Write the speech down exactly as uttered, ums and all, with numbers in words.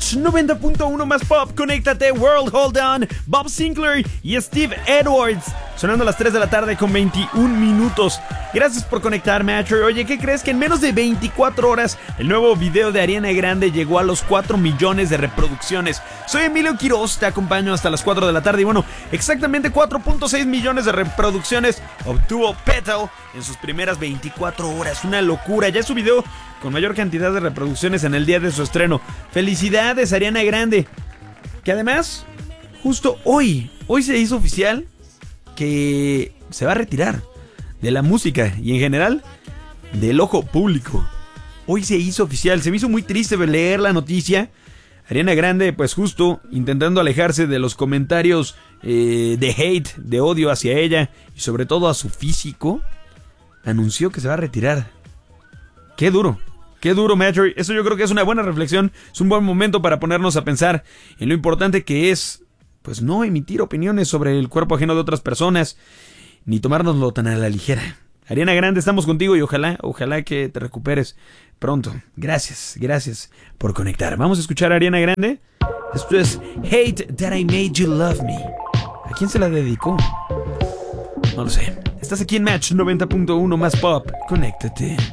Match noventa punto uno más pop, conéctate, World Hold On, Bob Sinclair y Steve Edwards. Sonando a las tres de la tarde con veintiún minutos. Gracias por conectar, Matcher. Oye, ¿qué crees? Que en menos de veinticuatro horas el nuevo video de Ariana Grande llegó a los cuatro millones de reproducciones. Soy Emilio Quiroz, te acompaño hasta las cuatro de la tarde. Y bueno, exactamente cuatro punto seis millones de reproducciones obtuvo Petal en sus primeras veinticuatro horas. Una locura, ya es su video con mayor cantidad de reproducciones en el día de su estreno. Felicidades, Ariana Grande. Que además, justo hoy, hoy se hizo oficial que se va a retirar de la música y en general del ojo público. Hoy se hizo oficial, se me hizo muy triste leer la noticia. Ariana Grande, pues justo intentando alejarse de los comentarios eh, de hate, de odio hacia ella y sobre todo a su físico, anunció que se va a retirar. Qué duro, qué duro, Matthew. Eso yo creo que es una buena reflexión, es un buen momento para ponernos a pensar en lo importante que es, pues, no emitir opiniones sobre el cuerpo ajeno de otras personas, ni tomárnoslo tan a la ligera. Ariana Grande, estamos contigo y ojalá, ojalá que te recuperes pronto. Gracias, gracias por conectar. Vamos a escuchar a Ariana Grande. Esto es Hate That I Made You Love Me. ¿A quién se la dedicó? No lo sé. Estás aquí en Match noventa punto uno más pop. Conéctate.